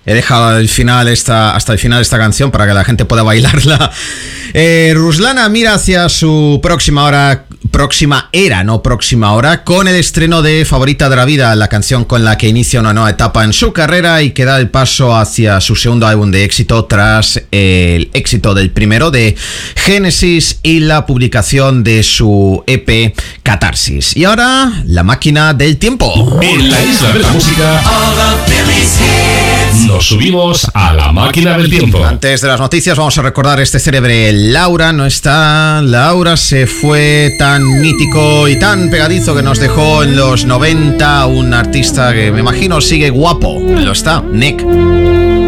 He dejado hasta el final esta canción para que la gente pueda bailarla. Ruslana mira hacia su próxima hora, con el estreno de Favorita de la Vida, la canción con la que inicia una nueva etapa en su carrera y que da el paso hacia su segundo álbum de éxito tras el éxito del primero de Génesis y la publicación de su EP Catarsis. Y ahora, la máquina del tiempo. En la isla de la música nos subimos a la máquina del tiempo. Antes de las noticias vamos a recordar este célebre Laura. No está. Laura se fue, tan mítico y tan pegadizo que nos dejó en los 90. Un artista que me imagino sigue guapo. Lo está, Nick.